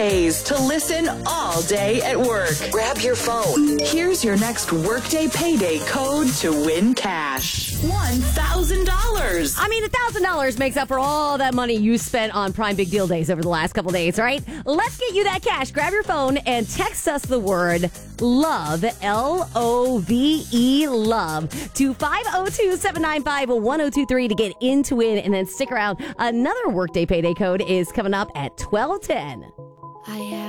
A's to listen all day at work. Grab your phone. Here's your next Workday Payday code to win cash. $1,000. I mean, $1,000 makes up for all that money you spent on Prime Big Deal Days over the last couple days, right? Let's get you that cash. Grab your phone and text us the word LOVE, L-O-V-E, LOVE, to 502-795-1023 to get in to win, and then stick around. Another Workday Payday code is coming up at 12:10.